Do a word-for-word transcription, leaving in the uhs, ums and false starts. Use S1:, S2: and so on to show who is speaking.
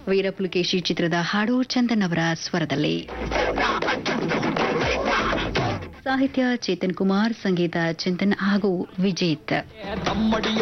S1: ವೀರಪುಲಕೇಶಿ ಚಿತ್ರದ ಹಾಡು ಚಂದನ್ ಅವರ ಸ್ವರದಲ್ಲಿ. ಸಾಹಿತ್ಯ ಚೇತನ್ ಕುಮಾರ್, ಸಂಗೀತ ಚಂದನ್ ಹಾಗೂ ವಿಜೇತ್.